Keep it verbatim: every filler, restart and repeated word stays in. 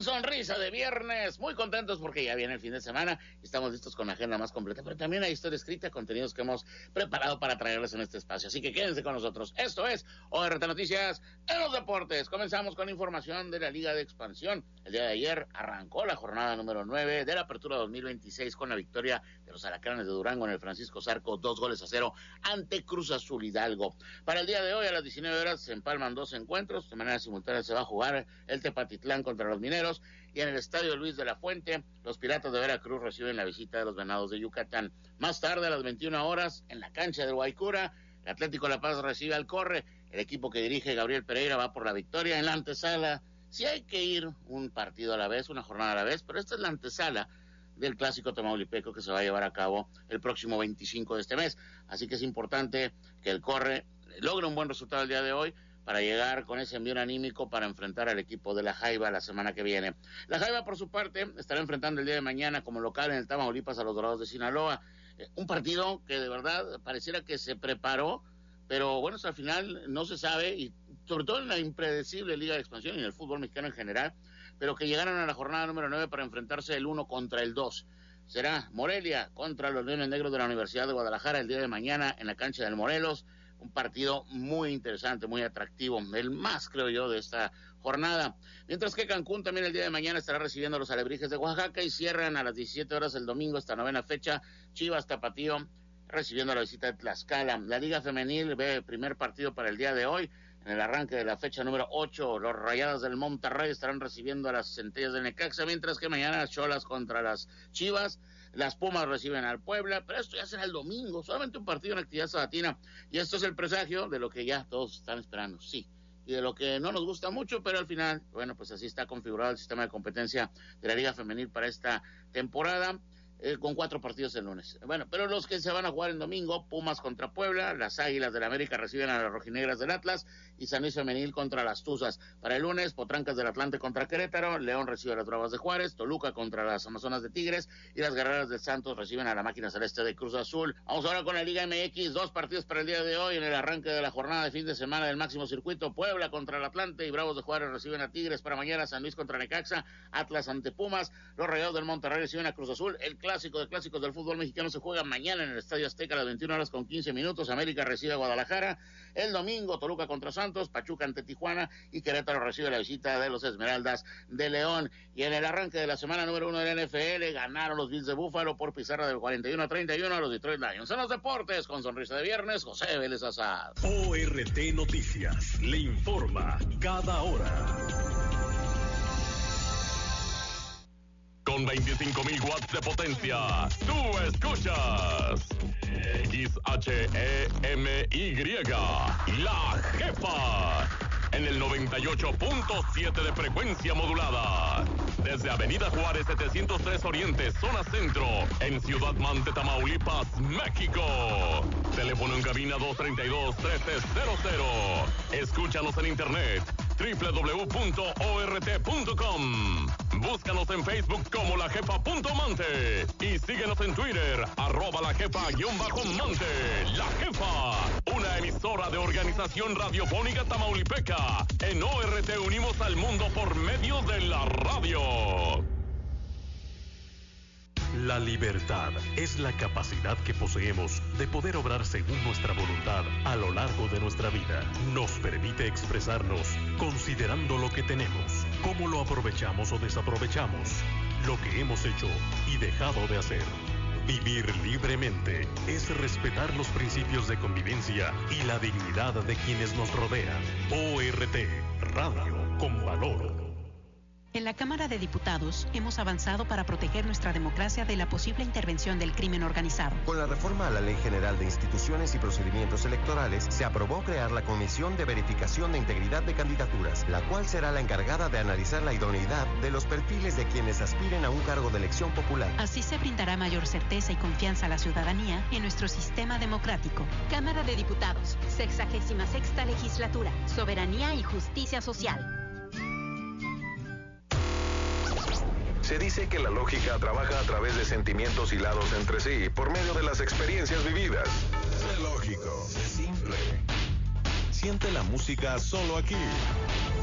Sonrisa de viernes, muy contentos porque ya viene el fin de semana y estamos listos con la agenda más completa, pero también hay historia escrita, contenidos que hemos preparado para traerles en este espacio, así que quédense con nosotros. Esto es O R T Noticias en los deportes. Comenzamos con información de la Liga de Expansión. El día de ayer arrancó la jornada número nueve de la Apertura dos mil veintiséis con la victoria de los Alacranes de Durango en el Francisco Zarco, dos goles a cero ante Cruz Azul Hidalgo. Para el día de hoy a las diecinueve horas se empalman dos encuentros, de manera simultánea se va a jugar el Tepatitlán contra los Mineros, y en el Estadio Luis de la Fuente, los Piratas de Veracruz reciben la visita de los Venados de Yucatán. Más tarde, a las veintiuna horas, en la cancha del Guaycura, el Atlético La Paz recibe al Corre. El equipo que dirige Gabriel Pereira va por la victoria en la antesala. Sí hay que ir un partido a la vez, una jornada a la vez, pero esta es la antesala del clásico tamaulipeco que se va a llevar a cabo el próximo veinticinco de este mes. Así que es importante que el Corre logre un buen resultado el día de hoy para llegar con ese envío anímico para enfrentar al equipo de la Jaiba la semana que viene. La Jaiba, por su parte, estará enfrentando el día de mañana como local en el Tamaulipas a los Dorados de Sinaloa. Eh, un partido que de verdad pareciera que se preparó, pero bueno, hasta al final no se sabe, y sobre todo en la impredecible Liga de Expansión y en el fútbol mexicano en general, pero que llegaron a la jornada número nueve para enfrentarse el uno contra el dos. Será Morelia contra los Leones Negros de la Universidad de Guadalajara el día de mañana en la cancha del Morelos. Un partido muy interesante, muy atractivo, el más, creo yo, de esta jornada. Mientras que Cancún también el día de mañana estará recibiendo a los Alebrijes de Oaxaca y cierran a las diecisiete horas el domingo esta novena fecha, Chivas Tapatío recibiendo a la visita de Tlaxcala. La Liga Femenil ve el primer partido para el día de hoy. En el arranque de la fecha número ocho, los Rayadas del Monterrey estarán recibiendo a las Centellas de Necaxa, mientras que mañana Cholas contra las Chivas. Las Pumas reciben al Puebla, pero esto ya será el domingo, solamente un partido en actividad sabatina. Y esto es el presagio de lo que ya todos están esperando, sí. Y de lo que no nos gusta mucho, pero al final, bueno, pues así está configurado el sistema de competencia de la Liga Femenil para esta temporada. Eh, con cuatro partidos el lunes. Bueno, pero los que se van a jugar el domingo, Pumas contra Puebla, las Águilas del América reciben a las Rojinegras del Atlas y San Luis Femenil contra las Tuzas. Para el lunes, Potrancas del Atlante contra Querétaro, León recibe a las Bravas de Juárez, Toluca contra las Amazonas de Tigres y las Guerreras del Santos reciben a la Máquina Celeste de Cruz Azul. Vamos ahora con la Liga M X, dos partidos para el día de hoy en el arranque de la jornada de fin de semana del máximo circuito. Puebla contra el Atlante y Bravos de Juárez reciben a Tigres. Para mañana, San Luis contra Necaxa, Atlas ante Pumas, los Rayados del Monterrey reciben a Cruz Azul. El clásico de clásicos del fútbol mexicano se juega mañana en el Estadio Azteca a las veintiuna horas con quince minutos. América recibe a Guadalajara. El domingo, Toluca contra Santos, Pachuca ante Tijuana y Querétaro recibe la visita de los Esmeraldas de León. Y en el arranque de la semana número uno de la N F L, ganaron los Bills de Búfalo por pizarra del cuarenta y uno a treinta y uno a los Detroit Lions. En los deportes, con Sonrisa de Viernes, José Vélez Azad. O R T Noticias le informa cada hora. Con veinticinco mil watts de potencia, tú escuchas X H E M Y, La Jefa, en el noventa y ocho punto siete de frecuencia modulada. Desde Avenida Juárez setecientos tres Oriente, zona centro, en Ciudad Mante, Tamaulipas, México. Teléfono en cabina dos treinta y dos, trece cero cero. Escúchanos en internet doble u doble u doble u punto o r t punto com. Búscanos en Facebook como La Jefa punto Mante y síguenos en Twitter, arroba La Jefa guión bajo Mante. La Jefa, una emisora de Organización Radiofónica Tamaulipeca. En O R T unimos al mundo por medio de la radio. La libertad es la capacidad que poseemos de poder obrar según nuestra voluntad a lo largo de nuestra vida. Nos permite expresarnos considerando lo que tenemos, cómo lo aprovechamos o desaprovechamos, lo que hemos hecho y dejado de hacer. Vivir libremente es respetar los principios de convivencia y la dignidad de quienes nos rodean. O R T, Radio con Valor. En la Cámara de Diputados hemos avanzado para proteger nuestra democracia de la posible intervención del crimen organizado. Con la reforma a la Ley General de Instituciones y Procedimientos Electorales, se aprobó crear la Comisión de Verificación de Integridad de Candidaturas, la cual será la encargada de analizar la idoneidad de los perfiles de quienes aspiren a un cargo de elección popular. Así se brindará mayor certeza y confianza a la ciudadanía en nuestro sistema democrático. Cámara de Diputados, sexagésima sexta legislatura, Soberanía y Justicia Social. Se dice que la lógica trabaja a través de sentimientos hilados entre sí por medio de las experiencias vividas. Sé lógico, sé simple. Siente la música solo aquí.